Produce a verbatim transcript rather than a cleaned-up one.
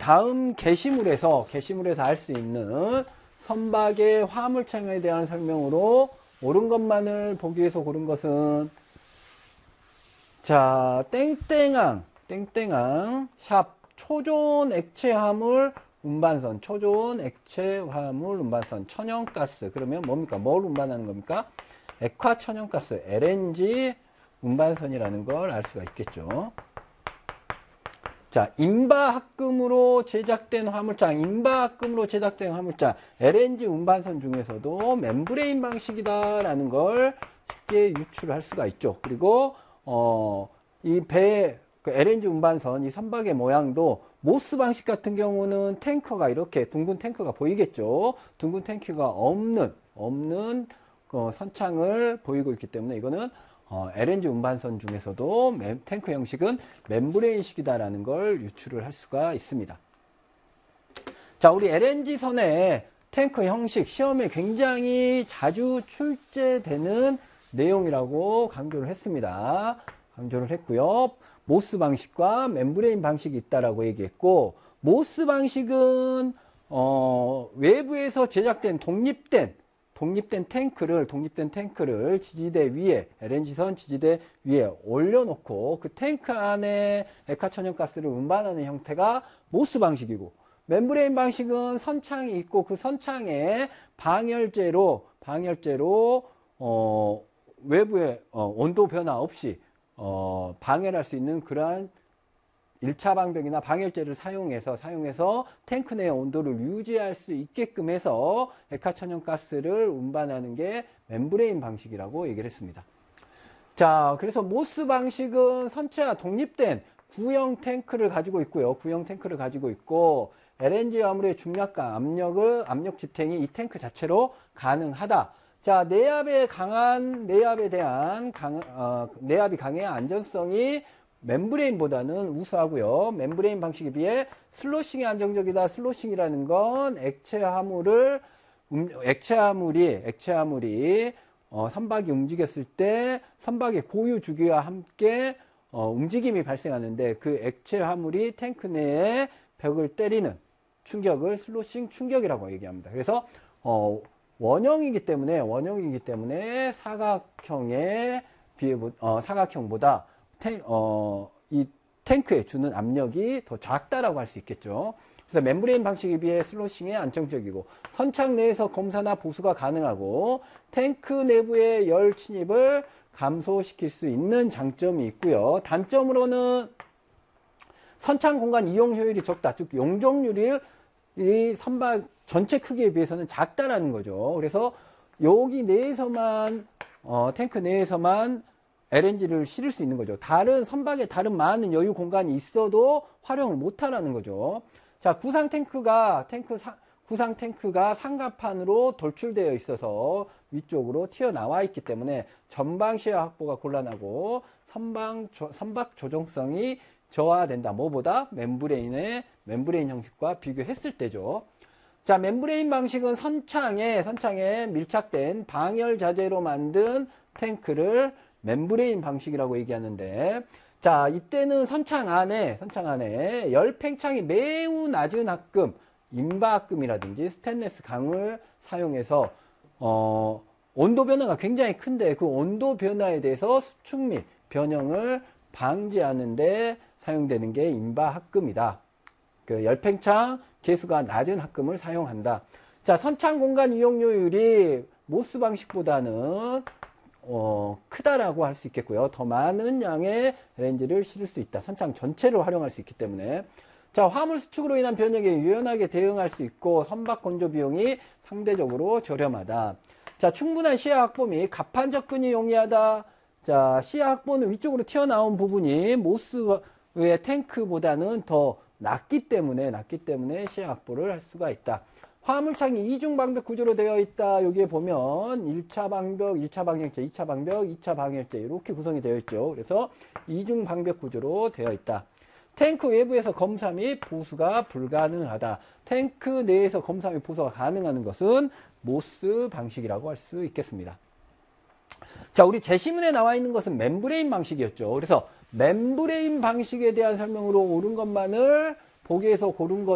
다음 게시물에서 게시물에서 알 수 있는 선박의 화물창에 대한 설명으로 옳은 것만을 보기 위해서 고른 것은 자 땡땡항 땡땡항 샵 초존 액체 화물 운반선 초존 액체 화물 운반선 천연가스 그러면 뭡니까? 뭘 운반하는 겁니까? 액화 천연가스 엘엔지 운반선이라는 걸 알 수가 있겠죠. 자, 인바합금으로 제작된 화물장, 인바합금으로 제작된 화물장, 엘엔지 운반선 중에서도 멤브레인 방식이다라는 걸 쉽게 유출할 수가 있죠. 그리고 어, 이 배, 그 엘엔지 운반선, 이 선박의 모양도 모스 방식 같은 경우는 탱커가 이렇게 둥근 탱커가 보이겠죠. 둥근 탱커가 없는 없는 어, 선창을 보이고 있기 때문에 이거는 어, 엘엔지 운반선 중에서도 mem, 탱크 형식은 멤브레인식이다라는 걸 유출을 할 수가 있습니다. 자, 우리 엘엔지 선의 탱크 형식 시험에 굉장히 자주 출제되는 내용이라고 강조를 했습니다. 강조를 했고요. 모스 방식과 멤브레인 방식이 있다라고 얘기했고, 모스 방식은 어, 외부에서 제작된 독립된 독립된 탱크를 독립된 탱크를 지지대 위에 엘엔지선 지지대 위에 올려놓고 그 탱크 안에 액화천연가스를 운반하는 형태가 모스 방식이고, 멤브레인 방식은 선창이 있고 그 선창에 방열재로 방열재로 어, 외부의 어, 온도 변화 없이 어, 방열할 수 있는 그러한 일 차 방벽이나 방열재를 사용해서 사용해서 탱크 내의 온도를 유지할 수 있게끔 해서 액화천연가스를 운반하는 게 멤브레인 방식이라고 얘기를 했습니다. 자, 그래서 모스 방식은 선체와 독립된 구형 탱크를 가지고 있고요. 구형 탱크를 가지고 있고 엘엔지 화물의 중력과 압력을 압력 지탱이 이 탱크 자체로 가능하다. 자, 내압에 강한 내압에 대한 강, 어, 내압이 강해야 안전성이 멤브레인보다는 우수하고요. 멤브레인 방식에 비해 슬로싱이 안정적이다. 슬로싱이라는 건 액체 화물을 음, 액체 화물이 액체 화물이 어, 선박이 움직였을 때 선박의 고유 주기와 함께 어, 움직임이 발생하는데 그 액체 화물이 탱크 내에 벽을 때리는 충격을 슬로싱 충격이라고 얘기합니다. 그래서 어, 원형이기 때문에 원형이기 때문에 사각형에 비해 어, 사각형보다 탱, 어, 이 탱크에 주는 압력이 더 작다라고 할 수 있겠죠. 그래서 멤브레인 방식에 비해 슬로싱에 안정적이고 선창 내에서 검사나 보수가 가능하고 탱크 내부의 열 침입을 감소시킬 수 있는 장점이 있고요. 단점으로는 선창 공간 이용 효율이 적다. 즉 용적률이 이 선박 전체 크기에 비해서는 작다라는 거죠. 그래서 여기 내에서만 어, 탱크 내에서만 엘엔지를 실을 수 있는 거죠. 다른 선박에 다른 많은 여유 공간이 있어도 활용을 못하라는 거죠. 자, 구상 탱크가 탱크 사, 구상 탱크가 상가판으로 돌출되어 있어서 위쪽으로 튀어나와 있기 때문에 전방 시야 확보가 곤란하고 선방 조, 선박 조정성이 저하된다. 뭐보다 멤브레인의 멤브레인 형식과 비교했을 때죠. 자, 멤브레인 방식은 선창에 선창에 밀착된 방열 자재로 만든 탱크를 멤브레인 방식이라고 얘기하는데, 자, 이때는 선창 안에 선창 안에 열 팽창이 매우 낮은 합금, 인바합금이라든지 스테인리스 강을 사용해서 어, 온도 변화가 굉장히 큰데 그 온도 변화에 대해서 수축 및 변형을 방지하는데 사용되는 게 인바합금이다. 그 열팽창 개수가 낮은 합금을 사용한다. 자, 선창 공간 이용료율이 모스 방식보다는 어, 크다라고 할 수 있겠고요. 더 많은 양의 엘엔지를 실을 수 있다. 선창 전체를 활용할 수 있기 때문에. 자, 화물 수축으로 인한 변형에 유연하게 대응할 수 있고 선박 건조 비용이 상대적으로 저렴하다. 자, 충분한 시야 확보 및 갑판 접근이 용이하다. 자, 시야 확보는 위쪽으로 튀어나온 부분이 모스의 탱크보다는 더 낮기 때문에 낮기 때문에 시야 확보를 할 수가 있다. 화물창이 이중 방벽 구조로 되어 있다. 여기에 보면 일 차 방벽, 이 차 방열재, 이 차 방벽, 이 차 방열재 이렇게 구성이 되어 있죠. 그래서 이중 방벽 구조로 되어 있다. 탱크 외부에서 검사 및 보수가 불가능하다. 탱크 내에서 검사 및 보수가 가능한 것은 모스 방식이라고 할 수 있겠습니다. 자, 우리 제시문에 나와 있는 것은 멤브레인 방식이었죠. 그래서 멤브레인 방식에 대한 설명으로 옳은 것만을 보기에서 고른 것